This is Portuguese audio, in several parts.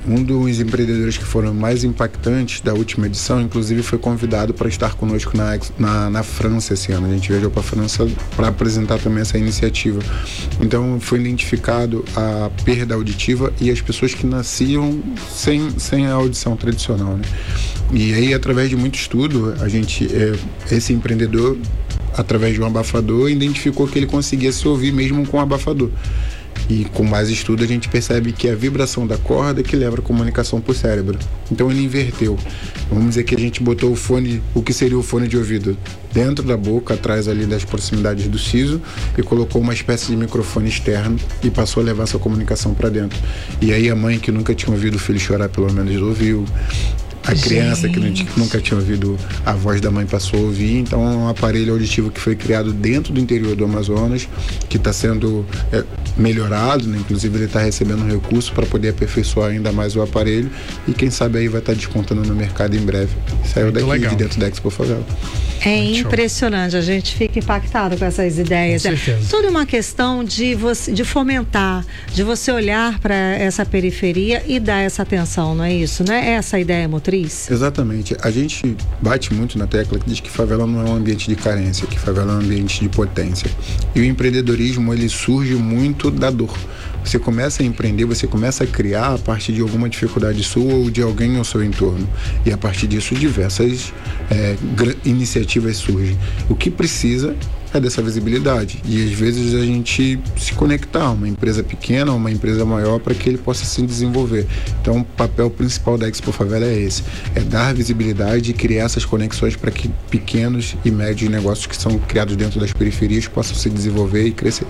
Um dos empreendedores que foram mais impactantes da última edição, inclusive, foi convidado para estar conosco na França esse ano. A gente viajou para a França para apresentar também essa iniciativa. Então, foi identificado a perda auditiva e as pessoas que nasciam sem a audição tradicional, né? E aí, através de muito estudo, esse empreendedor, através de um abafador, identificou que ele conseguia se ouvir mesmo com o abafador. E com mais estudo a gente percebe que é a vibração da corda que leva a comunicação para o cérebro. Então ele inverteu. Vamos dizer que a gente botou o que seria o fone de ouvido dentro da boca, atrás ali das proximidades do siso, e colocou uma espécie de microfone externo e passou a levar essa comunicação para dentro. E aí a mãe que nunca tinha ouvido o filho chorar, pelo menos ouviu. A criança que nunca tinha ouvido a voz da mãe passou a ouvir. Então é um aparelho auditivo que foi criado dentro do interior do Amazonas, que está sendo melhorado, né? Inclusive ele está recebendo um recurso para poder aperfeiçoar ainda mais o aparelho, e quem sabe aí vai estar despontando no mercado em breve. Saiu muito daqui, legal. De dentro da Expo Favela. É impressionante, a gente fica impactado com essas ideias. Com certeza. Tudo uma questão de fomentar, de você olhar para essa periferia e dar essa atenção, não é isso? Não é essa a ideia motriz? Exatamente. A gente bate muito na tecla que diz que favela não é um ambiente de carência, que favela é um ambiente de potência. E o empreendedorismo, ele surge muito da dor. Você começa a empreender, você começa a criar a partir de alguma dificuldade sua ou de alguém ao seu entorno. E a partir disso, diversas iniciativas surgem. O que precisa é dessa visibilidade. E às vezes a gente se conectar a uma empresa pequena, a uma empresa maior, para que ele possa se desenvolver. Então o papel principal da Expo Favela é esse. É dar visibilidade e criar essas conexões para que pequenos e médios negócios que são criados dentro das periferias possam se desenvolver e crescer.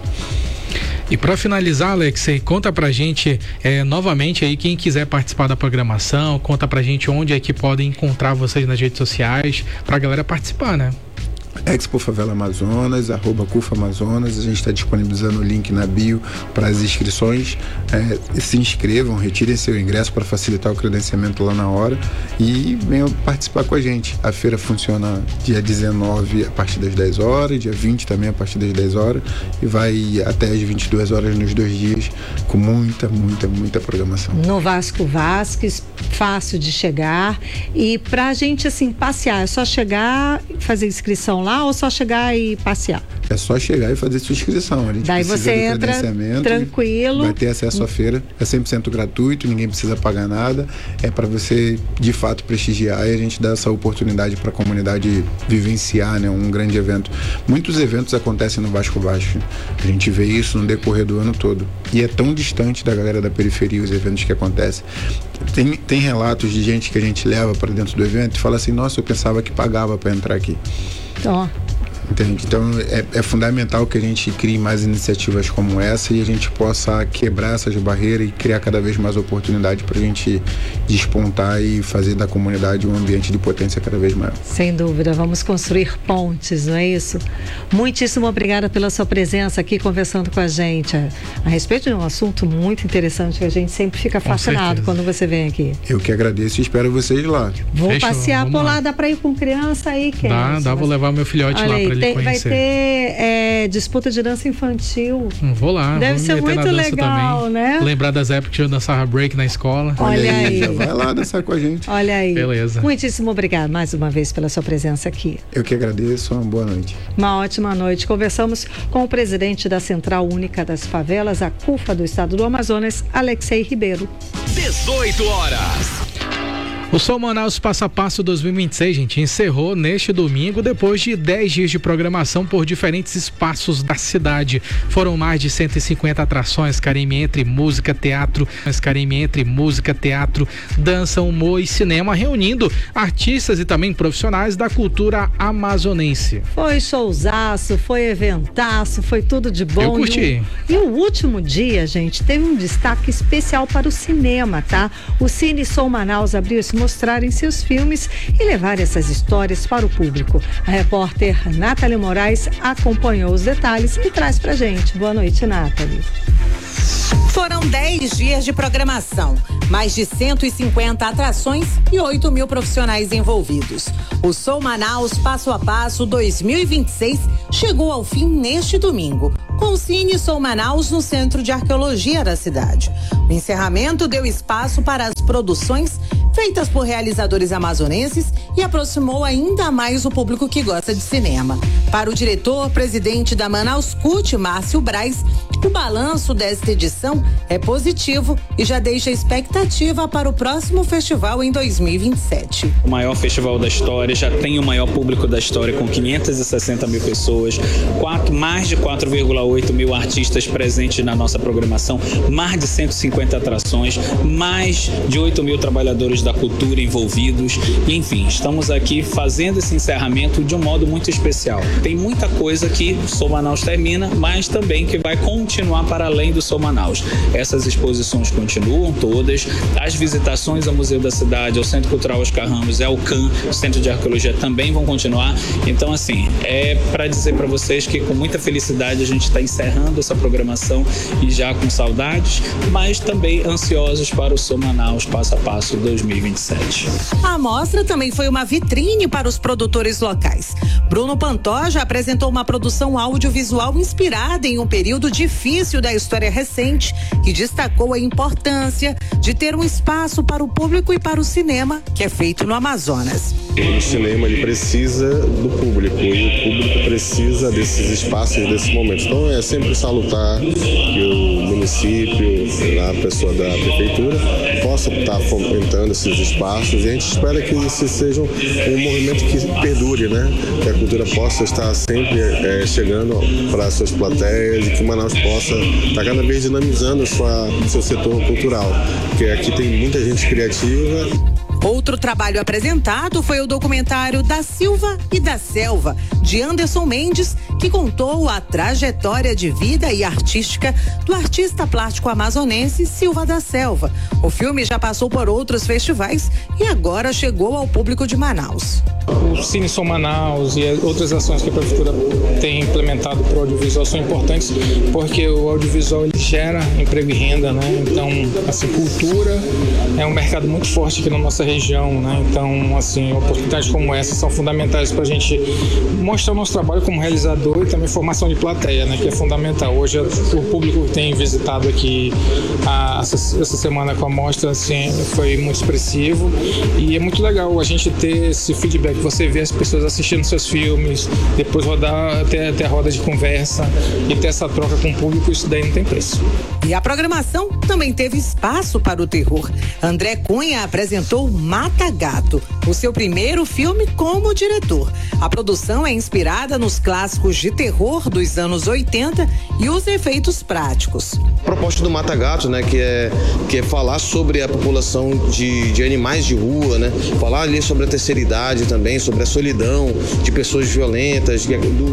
E para finalizar, Alex, conta pra gente novamente aí, quem quiser participar da programação, conta pra gente onde é que podem encontrar vocês nas redes sociais, pra galera participar, né? Expo Favela Amazonas, @CUFA Amazonas. A gente está disponibilizando o link na bio para as inscrições. Se inscrevam, retirem seu ingresso para facilitar o credenciamento lá na hora e venham participar com a gente. A feira funciona dia 19 a partir das 10 horas, dia 20 também a partir das 10 horas, e vai até as 22 horas nos 2 dias, com muita programação. No Vasco Vasques, fácil de chegar. E pra gente, assim, passear, é só chegar, fazer inscrição lá ou só chegar e passear? É só chegar e fazer sua inscrição. A gente daí precisa você entra tranquilo. Vai ter acesso à feira, é 100% gratuito, ninguém precisa pagar nada. É para você, de fato, prestigiar, e a gente dá essa oportunidade para a comunidade vivenciar, né, um grande evento. Muitos eventos acontecem no Vasco Vasco. A gente vê isso no decorrer do ano todo. E é tão distante da galera da periferia os eventos que acontecem. Tem relatos de gente que a gente leva para dentro do evento e fala assim: nossa, eu pensava que pagava para entrar aqui. Entende? Então é fundamental que a gente crie mais iniciativas como essa e a gente possa quebrar essas barreiras e criar cada vez mais oportunidade para a gente despontar e fazer da comunidade um ambiente de potência cada vez maior. Sem dúvida, vamos construir pontes, não é isso? Muitíssimo obrigada pela sua presença aqui conversando com a gente a respeito de um assunto muito interessante que a gente sempre fica fascinado quando você vem aqui. Eu que agradeço e espero vocês lá. Vou passear por lá, dá para ir com criança aí, Dá, vou levar meu filhote lá para ele conhecer. Vai ter disputa de dança infantil. Vou lá. Deve ser muito legal, também, né? Lembrar das épocas que eu dançava break na escola. Olha aí. Já vai lá dançar com a gente. Olha aí. Beleza. Muitíssimo obrigado mais uma vez pela sua presença aqui. Eu que agradeço, uma boa noite. Uma ótima noite. Conversamos com o presidente da Central Única das Favelas, a CUFA do Estado do Amazonas, Alexei Ribeiro. 18 horas. O Som Manaus Passo a Passo 2026, gente, encerrou neste domingo depois de 10 dias de programação por diferentes espaços da cidade. Foram mais de 150 atrações, carime entre música, teatro, dança, humor e cinema, reunindo artistas e também profissionais da cultura amazonense. Foi showzaço, foi eventaço, foi tudo de bom. Eu curti. E o último dia, gente, teve um destaque especial para o cinema, tá? O Cine Som Manaus abriu esse mostrarem seus filmes e levar essas histórias para o público. A repórter Nathalie Moraes acompanhou os detalhes e traz pra gente. Boa noite, Nathalie. Foram 10 dias de programação, mais de 150 atrações e 8 mil profissionais envolvidos. O Sou Manaus Passo a Passo 2026 chegou ao fim neste domingo, com o Cine Sou Manaus no Centro de Arqueologia da cidade. O encerramento deu espaço para as produções feitas por realizadores amazonenses e aproximou ainda mais o público que gosta de cinema. Para o diretor-presidente da Manaus CUT, Márcio Braz, o balanço desta edição é positivo e já deixa expectativa para o próximo festival em 2027. O maior festival da história, já tem o maior público da história com 560 mil pessoas, mais de 4,8 mil artistas presentes na nossa programação, mais de 150 atrações, mais de 8 mil trabalhadores da cultura envolvidos. E, enfim, estamos aqui fazendo esse encerramento de um modo muito especial. Tem muita coisa que o Sou Manaus termina, mas também que vai continuar para além do Sou Manaus. Essas exposições continuam todas, as visitações ao Museu da Cidade, ao Centro Cultural Oscar Ramos e ao CAN, o Centro de Arqueologia, também vão continuar. Então, assim, é para dizer para vocês que com muita felicidade a gente está encerrando essa programação e já com saudades, mas também ansiosos para o Sou Manaus Passo a Passo 2027. A mostra também foi uma vitrine para os produtores locais. Bruno Pantoja apresentou uma produção audiovisual inspirada em um período difícil da história recente e destacou a importância de ter um espaço para o público e para o cinema, que é feito no Amazonas. O cinema ele precisa do público e o público precisa desses espaços, desses momentos. Então é sempre salutar que o município, a pessoa da prefeitura, possa estar fomentando esses espaços e a gente espera que isso seja um movimento que perdure, né? Que a cultura possa estar sempre chegando para as suas plateias e que Manaus possa estar cada vez dinamizando o seu setor cultural, porque aqui tem muita gente criativa. Outro trabalho apresentado foi o documentário Da Silva e da Selva, de Anderson Mendes, que contou a trajetória de vida e artística do artista plástico amazonense Silva da Selva. O filme já passou por outros festivais e agora chegou ao público de Manaus. O Cine Sou Manaus e outras ações que a Prefeitura tem implementado para o audiovisual são importantes porque o audiovisual ele gera emprego e renda, né? Então, assim, cultura é um mercado muito forte aqui na nossa região, né? Então, assim, oportunidades como essa são fundamentais para a gente mostrar o nosso trabalho como realizador e também formação de plateia, né? Que é fundamental. Hoje o público que tem visitado aqui essa semana com a mostra, assim, foi muito expressivo e é muito legal a gente ter esse feedback. Você vê as pessoas assistindo seus filmes, depois rodar até a roda de conversa e ter essa troca com o público, isso daí não tem preço. E a programação também teve espaço para o terror. André Cunha apresentou Mata Gato, o seu primeiro filme como diretor. A produção é inspirada nos clássicos de terror dos anos 80 e os efeitos práticos. A proposta do Mata Gato, né, que é falar sobre a população de animais de rua, né, falar ali sobre a terceira idade também, sobre a solidão de pessoas violentas,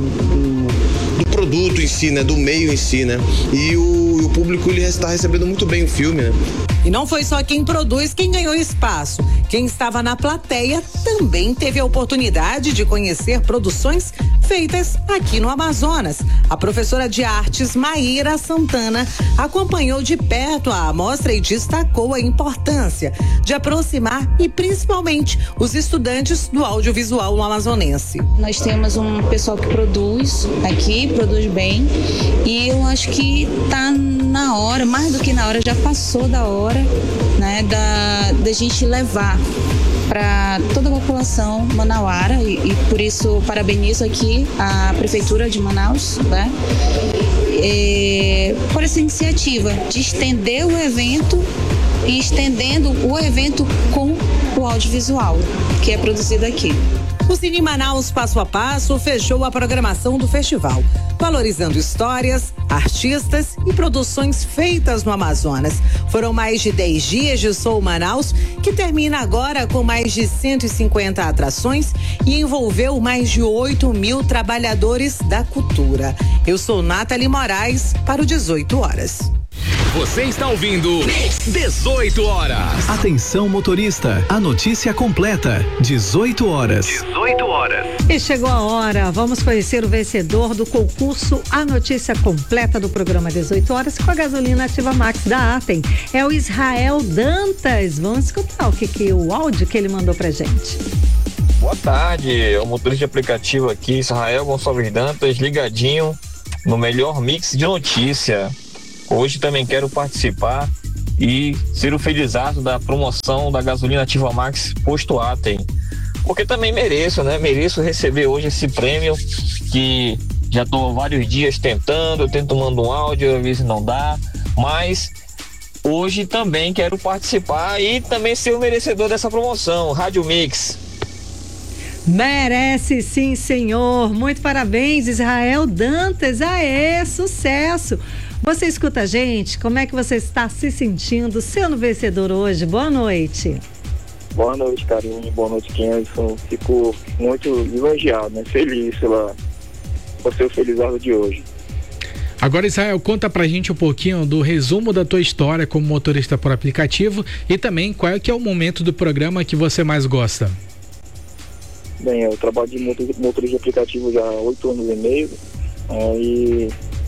do produto em si, né, do meio em si, né, e o público ele está recebendo muito bem o filme, né. E não foi só quem produz quem ganhou espaço. Quem estava na plateia também teve a oportunidade de conhecer produções feitas aqui no Amazonas. A professora de artes Maíra Santana acompanhou de perto a amostra e destacou a importância de aproximar e principalmente os estudantes do audiovisual no amazonense. Nós temos um pessoal que produz aqui, produz bem, e eu acho que está na hora, mais do que na hora, já passou da hora, né, da gente levar para toda a população manauara e por isso parabenizo aqui a Prefeitura de Manaus, né, por essa iniciativa de estender o evento e estendendo o evento com o audiovisual que é produzido aqui. O Cine Manaus Passo a Passo fechou a programação do festival, valorizando histórias, artistas e produções feitas no Amazonas. Foram mais de 10 dias de Sou Manaus, que termina agora com mais de 150 atrações e envolveu mais de 8 mil trabalhadores da cultura. Eu sou Nathalie Moraes para o 18 horas. Você está ouvindo 18 horas. Atenção, motorista. A notícia completa. 18 horas. 18 horas. E chegou a hora. Vamos conhecer o vencedor do concurso A Notícia Completa do programa 18 horas com a gasolina Ativa Max da Atem. É o Israel Dantas. Vamos escutar o áudio que ele mandou pra gente. Boa tarde, é o motorista de aplicativo aqui, Israel Gonçalves Dantas, ligadinho no melhor mix de notícia. Hoje também quero participar e ser o felizardo da promoção da gasolina Ativa Max Posto Atem. Porque também mereço, né? Mereço receber hoje esse prêmio que já estou vários dias tentando, eu tento mandar um áudio, às vezes não dá, mas hoje também quero participar e também ser o merecedor dessa promoção, Rádio Mix. Merece sim, senhor. Muito parabéns, Israel Dantas. Aê, sucesso. Você escuta a gente? Como é que você está se sentindo sendo vencedor hoje? Boa noite. Boa noite, Karine. Boa noite, Kenson. Fico muito lisonjeado, né? Feliz por ser o felizardo de hoje. Agora, Israel, conta pra gente um pouquinho do resumo da tua história como motorista por aplicativo e também qual é que é o momento do programa que você mais gosta. Bem, eu trabalho de motorista de aplicativo já há 8 anos e meio. E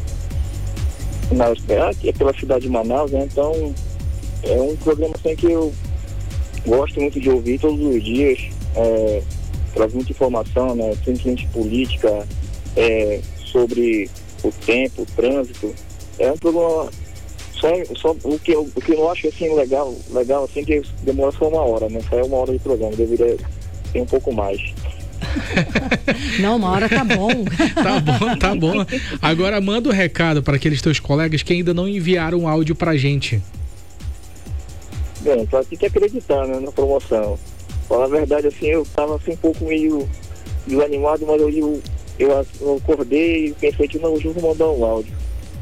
aqui é pela cidade de Manaus, né? Então é um programa assim, que eu gosto muito de ouvir todos os dias. Traz muita informação, né? Principalmente política, sobre o tempo, o trânsito. É um programa só o que eu não acho assim legal assim, que demora só 1 hora, né? Só é 1 hora de programa, deveria ter um pouco mais. Não, 1 hora tá bom. Tá bom. Agora manda um recado para aqueles teus colegas que ainda não enviaram um áudio pra gente. Bem, tem que acreditar, né, na promoção. Falar a verdade, assim, eu tava assim um pouco meio desanimado, mas eu acordei e pensei que não, hoje eu vou mandar um áudio.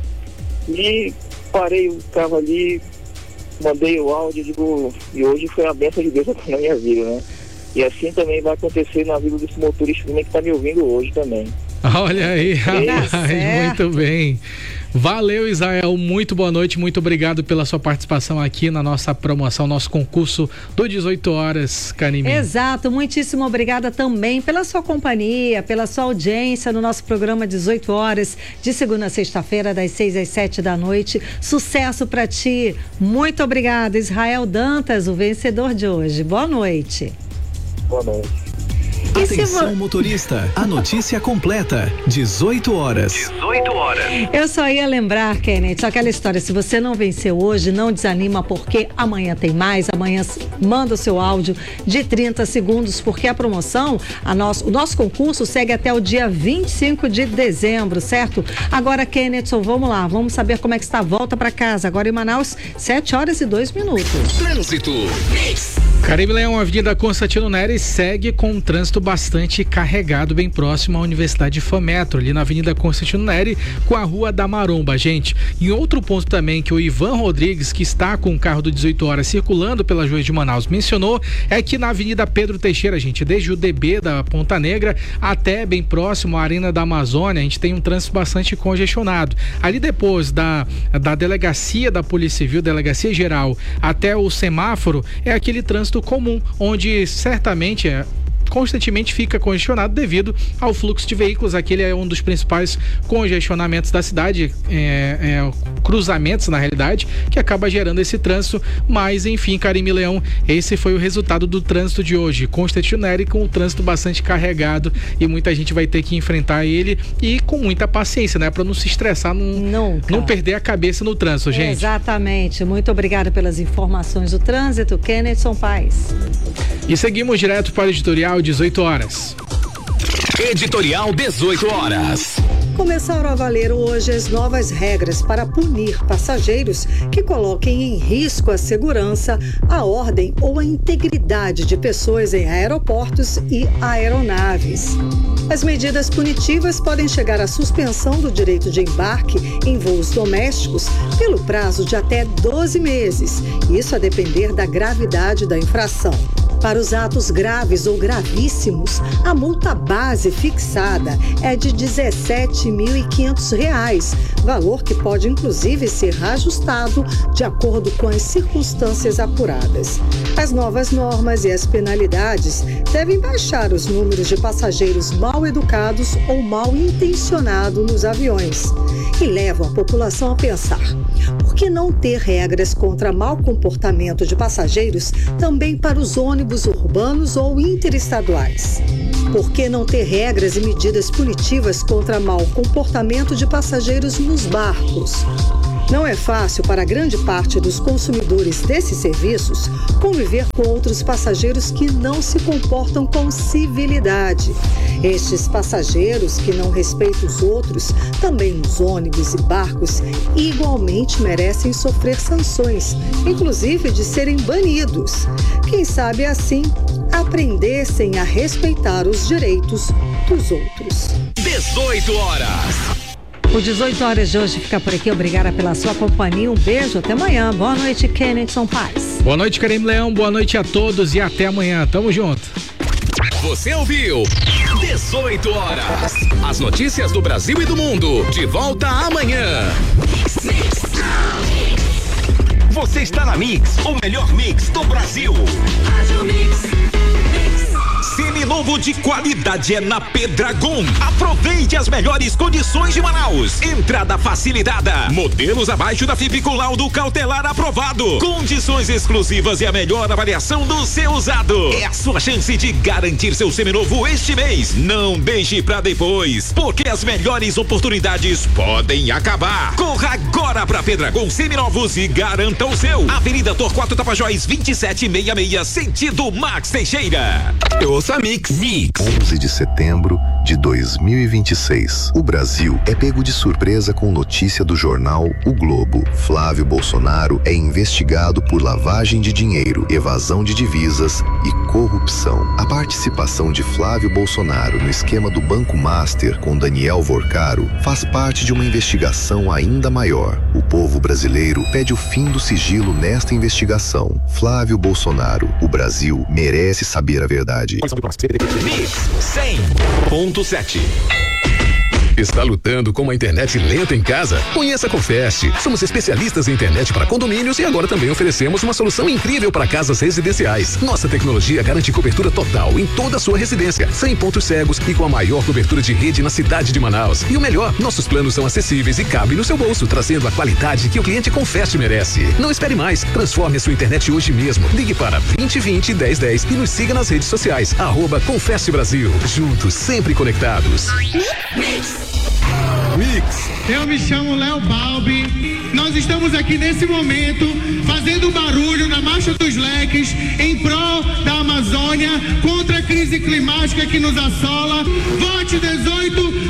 E parei o carro ali, mandei o áudio, e hoje foi a bênção de Deus na minha vida, né? E assim também vai acontecer na vida desse motorista também que está me ouvindo hoje também. Olha aí, rapaz, muito bem. Valeu, Israel, muito boa noite, muito obrigado pela sua participação aqui na nossa promoção, nosso concurso do 18 horas, Canime. Exato, muitíssimo obrigada também pela sua companhia, pela sua audiência no nosso programa 18 horas, de segunda a sexta-feira, das 6 às 7 da noite. Sucesso pra ti, muito obrigada, Israel Dantas, o vencedor de hoje. Boa noite. Boa noite. Atenção, motorista, a notícia completa, 18 horas. 18 horas. Eu só ia lembrar, Kenneth, aquela história, se você não venceu hoje, não desanima, porque amanhã tem mais, amanhã manda o seu áudio de 30 segundos, porque a promoção, o nosso concurso segue até o dia 25 de dezembro, certo? Agora, Kenneth, vamos lá, vamos saber como é que está a volta para casa, agora em Manaus, 7 horas e 2 minutos. Trânsito. Caribe Leão, Avenida Constantino Nery segue com um trânsito bastante carregado, bem próximo à Universidade FAMetro, ali na Avenida Constantino Nery, com a Rua da Maromba, gente. E outro ponto também que o Ivan Rodrigues, que está com o carro do 18 horas circulando pelas ruas de Manaus, mencionou, é que na Avenida Pedro Teixeira, gente, desde o DB da Ponta Negra até bem próximo à Arena da Amazônia, a gente tem um trânsito bastante congestionado. Ali depois da delegacia da Polícia Civil, delegacia geral, até o semáforo, é aquele trânsito comum, onde certamente constantemente fica congestionado devido ao fluxo de veículos. Aquele é um dos principais congestionamentos da cidade, cruzamentos na realidade, que acaba gerando esse trânsito. Mas enfim, Carime Leão, esse foi o resultado do trânsito de hoje, Constantino Nery, com o trânsito bastante carregado, e muita gente vai ter que enfrentar ele, e com muita paciência, né, para não se estressar, não perder a cabeça no trânsito, gente. Exatamente, muito obrigada pelas informações do trânsito, Kenneth Paes. E seguimos direto para o editorial 18 horas. Editorial 18 horas. Começaram a valer hoje as novas regras para punir passageiros que coloquem em risco a segurança, a ordem ou a integridade de pessoas em aeroportos e aeronaves. As medidas punitivas podem chegar à suspensão do direito de embarque em voos domésticos pelo prazo de até 12 meses, isso a depender da gravidade da infração. Para os atos graves ou gravíssimos, a multa base fixada é de R$ 17.500, valor que pode inclusive ser reajustado de acordo com as circunstâncias apuradas. As novas normas e as penalidades devem baixar os números de passageiros mal educados ou mal intencionados nos aviões e levam a população a pensar: por que não ter regras contra mau comportamento de passageiros também para os ônibus urbanos ou interestaduais? Por que não ter regras e medidas punitivas contra mau comportamento de passageiros nos barcos? Não é fácil para grande parte dos consumidores desses serviços conviver com outros passageiros que não se comportam com civilidade. Estes passageiros que não respeitam os outros, também nos ônibus e barcos, igualmente merecem sofrer sanções, inclusive de serem banidos. Quem sabe assim aprendessem a respeitar os direitos dos outros. 18 horas. O 18 horas de hoje fica por aqui. Obrigada pela sua companhia. Um beijo, até amanhã. Boa noite, Kennedy Paz. Boa noite, Karine Leão. Boa noite a todos e até amanhã. Tamo junto. Você ouviu 18 horas. As notícias do Brasil e do mundo. De volta amanhã. Você está na Mix, o melhor mix do Brasil. Seminovo de qualidade é na Pedragon. Aproveite as melhores condições de Manaus. Entrada facilitada. Modelos abaixo da FIP com laudo cautelar aprovado. Condições exclusivas e a melhor avaliação do seu usado. É a sua chance de garantir seu seminovo este mês. Não deixe pra depois, porque as melhores oportunidades podem acabar. Corra agora pra Pedragon Seminovos e garanta o seu. Avenida Torquato Tapajós 2766, sentido Max Teixeira. Ouça Mix. 11 de setembro de 2026. O Brasil é pego de surpresa com notícia do jornal O Globo. Flávio Bolsonaro é investigado por lavagem de dinheiro, evasão de divisas e corrupção. A participação de Flávio Bolsonaro no esquema do Banco Master com Daniel Vorcaro faz parte de uma investigação ainda maior. O povo brasileiro pede o fim do sigilo nesta investigação. Flávio Bolsonaro, o Brasil merece saber a verdade. Mix 100.7. Está lutando com uma internet lenta em casa? Conheça a Confest. Somos especialistas em internet para condomínios e agora também oferecemos uma solução incrível para casas residenciais. Nossa tecnologia garante cobertura total em toda a sua residência, sem pontos cegos e com a maior cobertura de rede na cidade de Manaus. E o melhor, nossos planos são acessíveis e cabem no seu bolso, trazendo a qualidade que o cliente Confest merece. Não espere mais. Transforme a sua internet hoje mesmo. Ligue para 2020 1010 e nos siga nas redes sociais. @Confest Brasil. Juntos, sempre conectados. Mix. Eu me chamo Léo Balbi. Nós estamos aqui nesse momento fazendo barulho na Marcha dos Leques em prol da Amazônia, contra a crise climática que nos assola. Vote 18